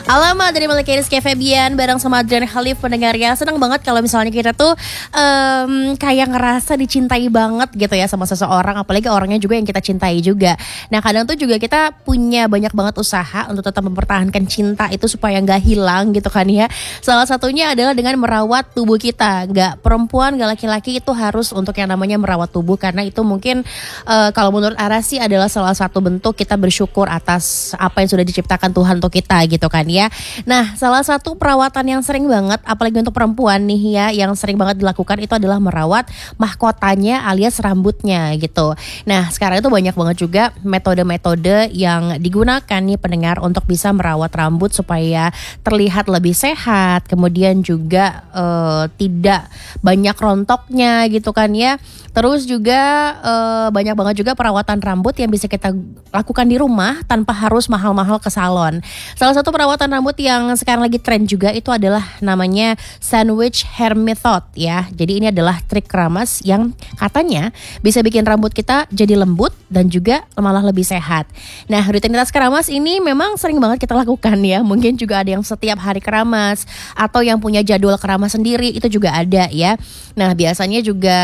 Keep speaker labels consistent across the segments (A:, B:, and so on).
A: Alamak, dari Malika Rizky Febian bareng sama Adrian Khalif pendengarnya. Senang banget kalau misalnya kita tuh kayak ngerasa dicintai banget gitu ya sama seseorang, apalagi orangnya juga yang kita cintai juga. Nah kadang tuh juga kita punya banyak banget usaha untuk tetap mempertahankan cinta itu supaya gak hilang gitu kan ya. Salah satunya adalah dengan merawat tubuh kita. Gak perempuan, gak laki-laki, itu harus untuk yang namanya merawat tubuh. Karena itu mungkin kalau menurut Ara sih adalah salah satu bentuk kita bersyukur atas apa yang sudah diciptakan Tuhan untuk kita gitu kan ya. Nah, salah satu perawatan yang sering banget, apalagi untuk perempuan nih ya, yang sering banget dilakukan itu adalah merawat mahkotanya alias rambutnya gitu. Nah, sekarang itu banyak banget juga metode-metode yang digunakan nih pendengar untuk bisa merawat rambut supaya terlihat lebih sehat, kemudian juga tidak banyak rontoknya gitu kan ya. Terus juga banyak banget juga perawatan rambut yang bisa kita lakukan di rumah tanpa harus mahal-mahal ke salon. Salah satu perawatan rambut yang sekarang lagi tren juga itu adalah namanya sandwich hair method ya. Jadi ini adalah trik keramas yang katanya bisa bikin rambut kita jadi lembut dan juga malah lebih sehat. Nah, rutinitas keramas ini memang sering banget kita lakukan ya. Mungkin juga ada yang setiap hari keramas atau yang punya jadwal keramas sendiri, itu juga ada ya. Nah, biasanya juga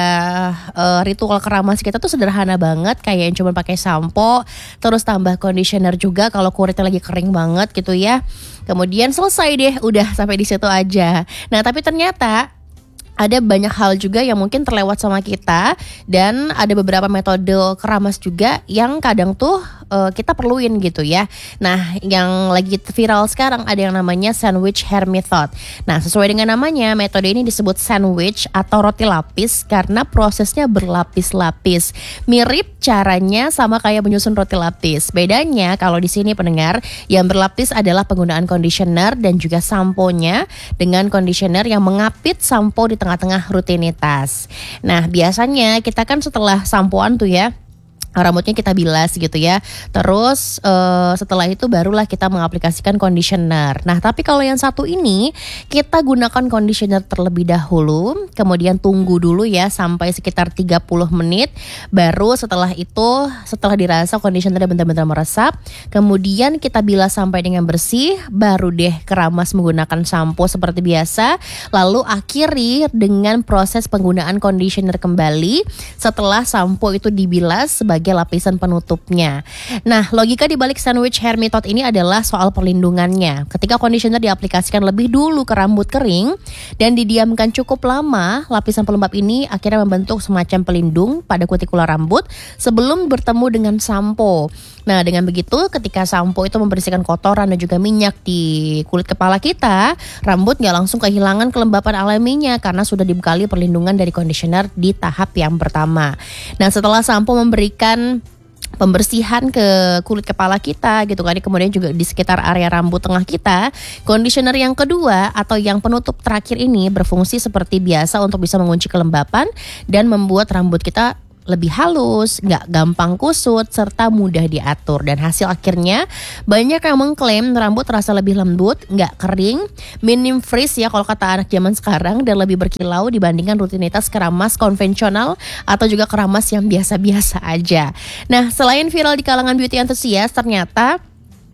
A: ritual keramas kita tuh sederhana banget, kayak yang cuma pakai sampo, terus tambah conditioner juga kalau kulitnya lagi kering banget gitu ya. Kemudian selesai deh, udah sampai di situ aja. Nah, tapi ternyata ada banyak hal juga yang mungkin terlewat sama kita, dan ada beberapa metode keramas juga yang kadang tuh kita perluin gitu ya. Nah, yang lagi viral sekarang ada yang namanya sandwich hair method. Nah, sesuai dengan namanya, metode ini disebut sandwich atau roti lapis karena prosesnya berlapis-lapis. Mirip caranya sama kayak menyusun roti lapis. Bedanya kalau di sini pendengar, yang berlapis adalah penggunaan conditioner dan juga samponya dengan conditioner yang mengapit sampo di tengah-tengah rutinitas. Nah, biasanya kita kan setelah sampoan tuh ya, rambutnya kita bilas gitu ya. Terus setelah itu barulah kita mengaplikasikan conditioner. Nah, tapi kalau yang satu ini kita gunakan conditioner terlebih dahulu, kemudian tunggu dulu ya sampai sekitar 30 menit. Baru setelah itu, setelah dirasa conditionernya benar-benar meresap, kemudian kita bilas sampai dengan bersih, baru deh keramas menggunakan sampo seperti biasa. Lalu akhiri dengan proses penggunaan conditioner kembali setelah sampo itu dibilas sebagai lapisan penutupnya. Nah, logika di balik sandwich hair method ini adalah soal perlindungannya. Ketika conditioner diaplikasikan lebih dulu ke rambut kering dan didiamkan cukup lama, lapisan pelembab ini akhirnya membentuk semacam pelindung pada kutikula rambut sebelum bertemu dengan sampo. Nah, dengan begitu ketika sampo itu membersihkan kotoran dan juga minyak di kulit kepala kita, rambut gak langsung kehilangan kelembapan alaminya karena sudah dibekali perlindungan dari conditioner di tahap yang pertama. Nah, setelah sampo memberikan pembersihan ke kulit kepala kita gitu kan, kemudian juga di sekitar area rambut tengah kita, conditioner yang kedua atau yang penutup terakhir ini berfungsi seperti biasa untuk bisa mengunci kelembapan dan membuat rambut kita lebih halus, gak gampang kusut, serta mudah diatur. Dan hasil akhirnya banyak yang mengklaim rambut terasa lebih lembut, gak kering, minim frizz ya kalau kata anak zaman sekarang, dan lebih berkilau dibandingkan rutinitas keramas konvensional atau juga keramas yang biasa-biasa aja. Nah, selain viral di kalangan beauty enthusiast, ternyata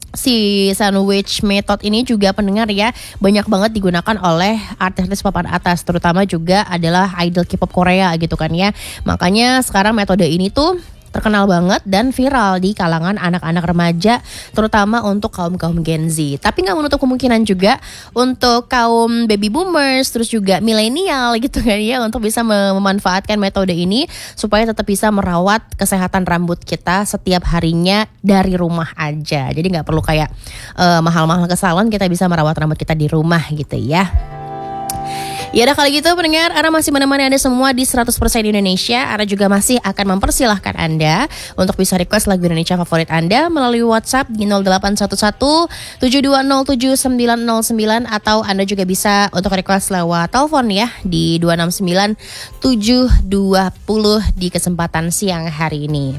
A: si sandwich method ini juga pendengar ya banyak banget digunakan oleh artis-artis papan atas, terutama juga adalah idol K-pop Korea gitu kan ya. Makanya sekarang metode ini tuh terkenal banget dan viral di kalangan anak-anak remaja, terutama untuk kaum-kaum Gen Z. Tapi gak menutup kemungkinan juga untuk kaum baby boomers, terus juga milenial gitu kan ya, untuk bisa memanfaatkan metode ini supaya tetap bisa merawat kesehatan rambut kita setiap harinya dari rumah aja. Jadi gak perlu kayak mahal-mahal ke salon, kita bisa merawat rambut kita di rumah gitu ya. Ya udah, kalau gitu pendengar, Ara masih menemani Anda semua di 100% Indonesia. Ara juga masih akan mempersilahkan Anda untuk bisa request lagu Indonesia favorit Anda melalui WhatsApp di 0811 7207 909, atau Anda juga bisa untuk request lewat telepon ya di 269 720 di kesempatan siang hari ini.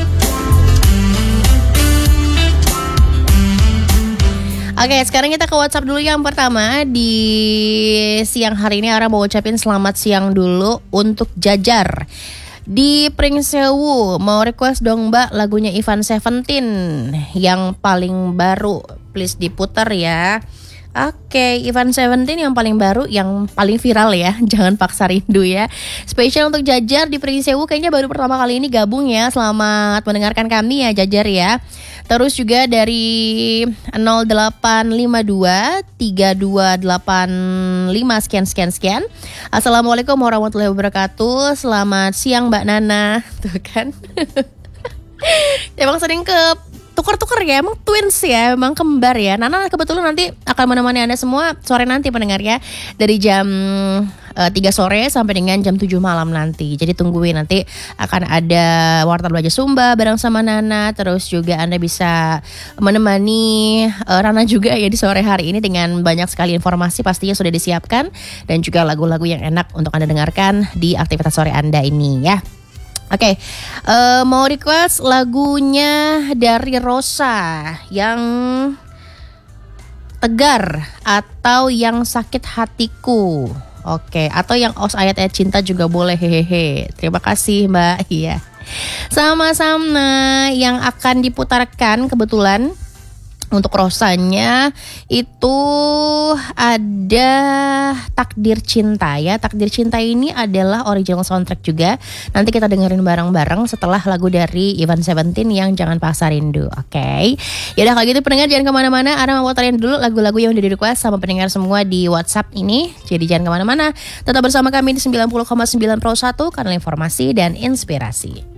A: Oke, sekarang kita ke WhatsApp dulu yang pertama. Di siang hari ini Ara mau ucapin selamat siang dulu untuk Jajar di Pringsewu. Mau request dong Mbak lagunya Ivan Seventeen yang paling baru, please diputar ya. Oke, Ivan Seventeen yang paling baru, yang paling viral ya. Jangan paksa rindu ya. Spesial untuk Jajar di Pringsewu, kayaknya baru pertama kali ini gabung ya. Selamat mendengarkan kami ya Jajar ya. Terus juga dari 0852 3285 sekian. Assalamualaikum warahmatullahi wabarakatuh. Selamat siang Mbak Nana. Tuh kan. Emang sering tukar-tukar ya, emang twins ya, emang kembar ya. Nana kebetulan nanti akan menemani Anda semua sore nanti pendengar ya, dari jam 3 sore sampai dengan jam 7 malam nanti. Jadi tungguin, nanti akan ada Warta Belajar Sumba bareng sama Nana. Terus juga Anda bisa menemani Nana juga ya di sore hari ini dengan banyak sekali informasi pastinya sudah disiapkan, dan juga lagu-lagu yang enak untuk Anda dengarkan di aktivitas sore Anda ini ya. Oke, mau request lagunya dari Rosa yang Tegar atau yang Sakit Hatiku. Oke, atau yang Os Ayat-Ayat Cinta juga boleh, hehehe. Terima kasih Mbak. Iya. Sama-sama. Yang akan diputarkan kebetulan untuk Rosanya itu ada Takdir Cinta ya. Takdir Cinta ini adalah original soundtrack juga. Nanti kita dengerin bareng-bareng setelah lagu dari Ivan Seventeen yang Jangan Paksa Rindu. Oke. Yaudah kalau gitu pendengar jangan kemana-mana. Ada mau puterin dulu lagu-lagu yang udah di request sama pendengar semua di WhatsApp ini. Jadi jangan kemana-mana. Tetap bersama kami di 90,9 Pro 1, kanal informasi dan inspirasi.